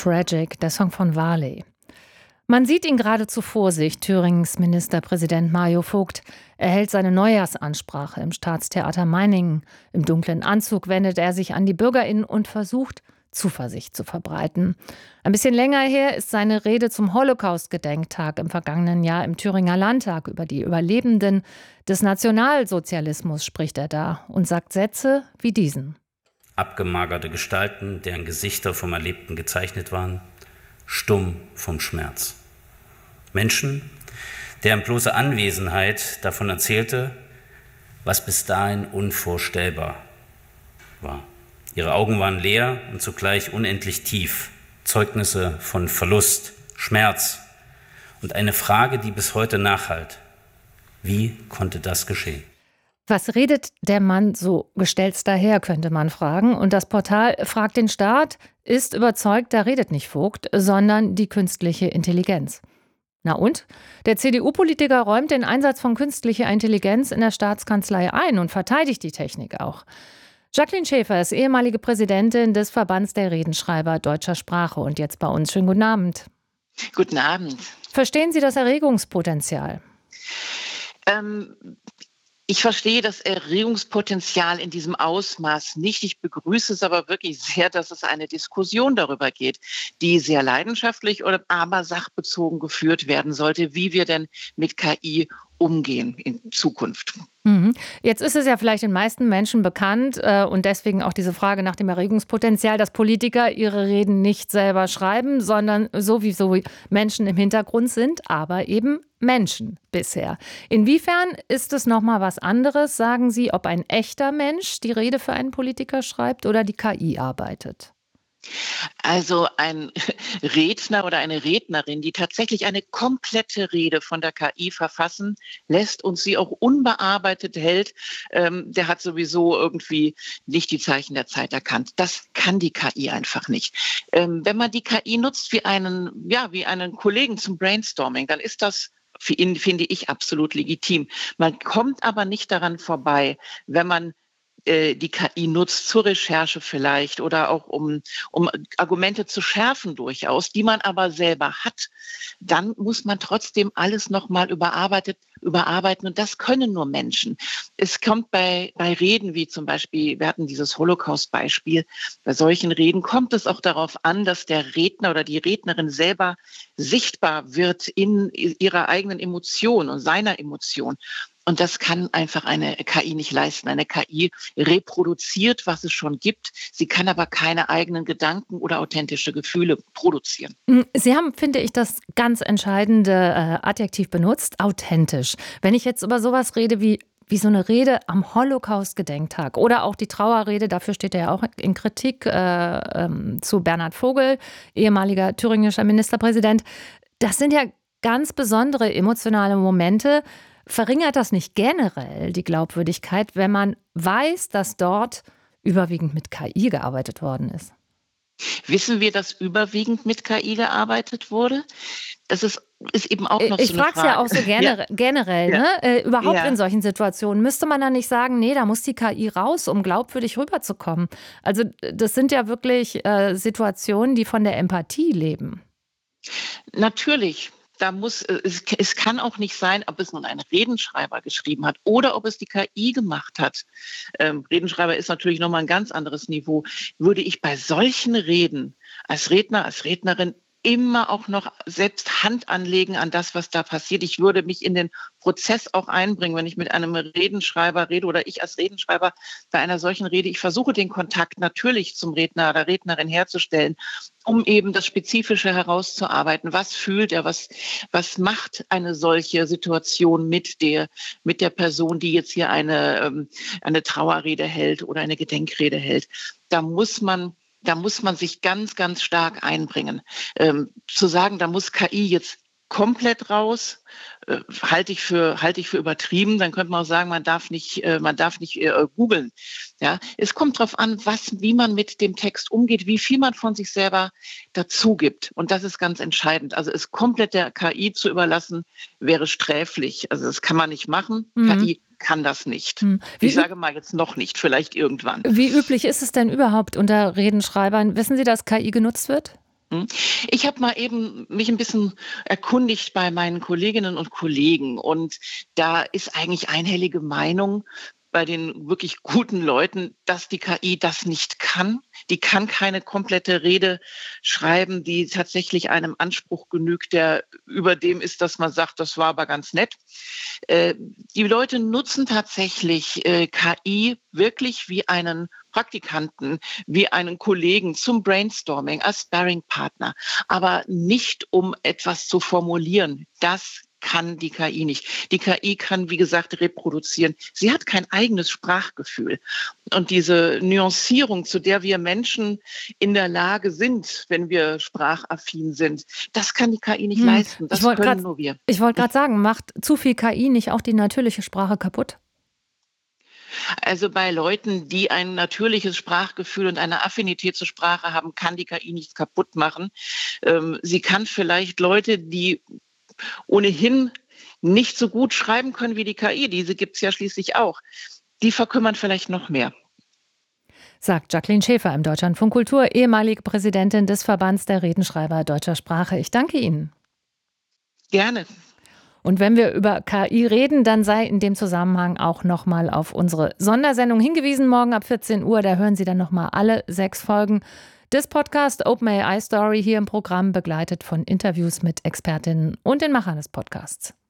Tragic, der Song von Varley. Man sieht ihn geradezu vor sich. Thürings Ministerpräsident Mario Vogt. Er hält seine Neujahrsansprache im Staatstheater Meiningen. Im dunklen Anzug wendet er sich an die BürgerInnen und versucht, Zuversicht zu verbreiten. Ein bisschen länger her ist seine Rede zum Holocaust-Gedenktag im vergangenen Jahr im Thüringer Landtag. Über die Überlebenden des Nationalsozialismus spricht er da und sagt Sätze wie diesen. Abgemagerte Gestalten, deren Gesichter vom Erlebten gezeichnet waren, stumm vom Schmerz. Menschen, deren bloße Anwesenheit davon erzählte, was bis dahin unvorstellbar war. Ihre Augen waren leer und zugleich unendlich tief. Zeugnisse von Verlust, Schmerz und eine Frage, die bis heute nachhallt. Wie konnte das geschehen? Was redet der Mann so gestellt daher, könnte man fragen. Und das Portal Fragt den Staat ist überzeugt, da redet nicht Vogt, sondern die künstliche Intelligenz. Na und? Der CDU-Politiker räumt den Einsatz von künstlicher Intelligenz in der Staatskanzlei ein und verteidigt die Technik auch. Jacqueline Schäfer ist ehemalige Präsidentin des Verbands der Redenschreiber deutscher Sprache und jetzt bei uns. Schönen guten Abend. Guten Abend. Verstehen Sie das Erregungspotenzial? Ich verstehe das Erregungspotenzial in diesem Ausmaß nicht. Ich begrüße es aber wirklich sehr, dass es eine Diskussion darüber geht, die sehr leidenschaftlich oder aber sachbezogen geführt werden sollte, wie wir denn mit KI umgehen in Zukunft. Jetzt ist es ja vielleicht den meisten Menschen bekannt und deswegen auch diese Frage nach dem Erregungspotenzial, dass Politiker ihre Reden nicht selber schreiben, sondern sowieso Menschen im Hintergrund sind, aber eben Menschen bisher. Inwiefern ist es nochmal was anderes, sagen Sie, ob ein echter Mensch die Rede für einen Politiker schreibt oder die KI arbeitet? Also ein Redner oder eine Rednerin, die tatsächlich eine komplette Rede von der KI verfassen lässt und sie auch unbearbeitet hält, der hat sowieso irgendwie nicht die Zeichen der Zeit erkannt. Das kann die KI einfach nicht. Wenn man die KI nutzt wie einen Kollegen zum Brainstorming, dann ist das für ihn, finde ich, absolut legitim. Man kommt aber nicht daran vorbei, wenn man die KI nutzt zur Recherche vielleicht oder auch um Argumente zu schärfen durchaus, die man aber selber hat, dann muss man trotzdem alles nochmal überarbeiten und das können nur Menschen. Es kommt bei Reden wie zum Beispiel, wir hatten dieses Holocaust-Beispiel, bei solchen Reden kommt es auch darauf an, dass der Redner oder die Rednerin selber sichtbar wird in ihrer eigenen Emotion und seiner Emotion. Und das kann einfach eine KI nicht leisten. Eine KI reproduziert, was es schon gibt. Sie kann aber keine eigenen Gedanken oder authentische Gefühle produzieren. Sie haben, finde ich, das ganz entscheidende Adjektiv benutzt, authentisch. Wenn ich jetzt über sowas rede wie so eine Rede am Holocaust-Gedenktag oder auch die Trauerrede, dafür steht er ja auch in Kritik zu Bernhard Vogel, ehemaliger thüringischer Ministerpräsident. Das sind ja ganz besondere emotionale Momente. Verringert das nicht generell die Glaubwürdigkeit, wenn man weiß, dass dort überwiegend mit KI gearbeitet worden ist? Wissen wir, dass überwiegend mit KI gearbeitet wurde? Das ist eben auch noch so eine Frage. Ich frage es ja auch so generell, ne? Überhaupt in solchen Situationen. Müsste man dann nicht sagen, nee, da muss die KI raus, um glaubwürdig rüberzukommen? Also das sind ja wirklich Situationen, die von der Empathie leben. Natürlich. Es kann auch nicht sein, ob es nun ein Redenschreiber geschrieben hat oder ob es die KI gemacht hat. Redenschreiber ist natürlich nochmal ein ganz anderes Niveau. Würde ich bei solchen Reden als Redner, als Rednerin immer auch noch selbst Hand anlegen an das, was da passiert. Ich würde mich in den Prozess auch einbringen, wenn ich mit einem Redenschreiber rede oder ich als Redenschreiber bei einer solchen Rede. Ich versuche den Kontakt natürlich zum Redner oder Rednerin herzustellen, um eben das Spezifische herauszuarbeiten. Was fühlt er? Was macht eine solche Situation mit der Person, die jetzt hier eine Trauerrede hält oder eine Gedenkrede hält? Da muss man sich ganz, ganz stark einbringen. Zu sagen, da muss KI jetzt komplett raus, halte ich für übertrieben. Dann könnte man auch sagen, man darf nicht googeln. Ja, es kommt darauf an, wie man mit dem Text umgeht, wie viel man von sich selber dazu gibt. Und das ist ganz entscheidend. Also es komplett der KI zu überlassen, wäre sträflich. Also das kann man nicht machen. KI kann das nicht. Ich sage mal jetzt noch nicht, vielleicht irgendwann. Wie üblich ist es denn überhaupt unter Redenschreibern? Wissen Sie, dass KI genutzt wird? Hm. Ich habe mal eben mich ein bisschen erkundigt bei meinen Kolleginnen und Kollegen und da ist eigentlich einhellige Meinung bei den wirklich guten Leuten, dass die KI das nicht kann. Die kann keine komplette Rede schreiben, die tatsächlich einem Anspruch genügt, der über dem ist, dass man sagt, das war aber ganz nett. Die Leute nutzen tatsächlich KI wirklich wie einen Praktikanten, wie einen Kollegen zum Brainstorming, als Sparringpartner, aber nicht um etwas zu formulieren. Das kann die KI nicht. Die KI kann, wie gesagt, reproduzieren. Sie hat kein eigenes Sprachgefühl. Und diese Nuancierung, zu der wir Menschen in der Lage sind, wenn wir sprachaffin sind, das kann die KI nicht leisten. Das können nur wir. Ich wollte gerade sagen, macht zu viel KI nicht auch die natürliche Sprache kaputt? Also bei Leuten, die ein natürliches Sprachgefühl und eine Affinität zur Sprache haben, kann die KI nichts kaputt machen. Sie kann vielleicht Leute, die ohnehin nicht so gut schreiben können wie die KI, diese gibt es ja schließlich auch, die verkümmern vielleicht noch mehr. Sagt Jacqueline Schäfer im Deutschlandfunk Kultur, ehemalige Präsidentin des Verbands der Redenschreiber deutscher Sprache. Ich danke Ihnen. Gerne. Und wenn wir über KI reden, dann sei in dem Zusammenhang auch nochmal auf unsere Sondersendung hingewiesen, morgen ab 14 Uhr. Da hören Sie dann nochmal alle 6 Folgen des Podcasts OpenAI Story hier im Programm, begleitet von Interviews mit Expertinnen und den Machern des Podcasts.